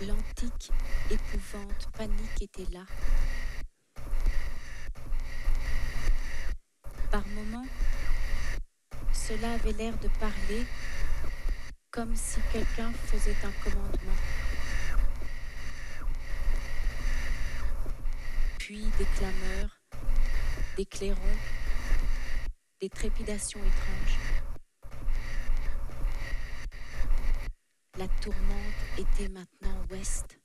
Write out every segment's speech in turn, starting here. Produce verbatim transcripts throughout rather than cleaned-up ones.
L'antique épouvante, panique était là. Par moments, cela avait l'air de parler comme si quelqu'un faisait un commandement. Puis des clameurs, des clairons, des trépidations étranges. La tourmente était maintenant ouest.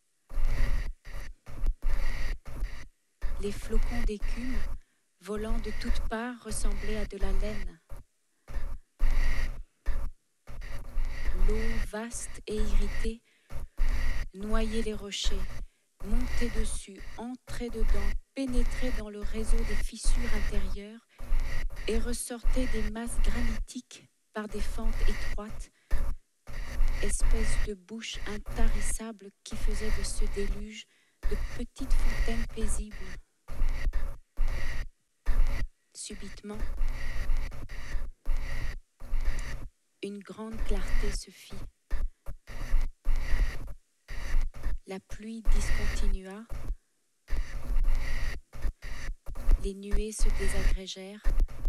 Les flocons d'écume, volant de toutes parts, ressemblaient à de la laine. L'eau vaste et irritée noyait les rochers, montait dessus, entrait dedans, pénétrait dans le réseau des fissures intérieures et ressortait des masses granitiques par des fentes étroites, espèce de bouche intarissable qui faisait de ce déluge de petites fontaines paisibles. Subitement, une grande clarté se fit. La pluie discontinua, les nuées se désagrégèrent,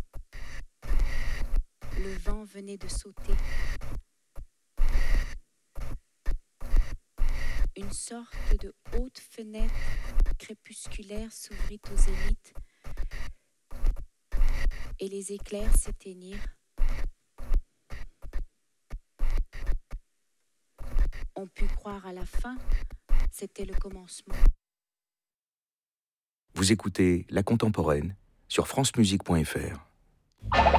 le vent venait de sauter. Une sorte de haute fenêtre crépusculaire s'ouvrit au zénith et les éclairs s'éteignirent. On put croire à la fin, c'était le commencement. Vous écoutez La Contemporaine sur francemusique point f r.